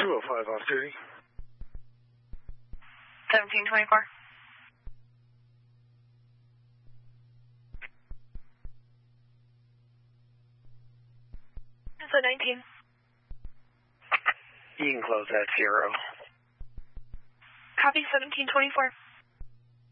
205 off duty. 1724. So 19. You can close that 0. Copy 1724.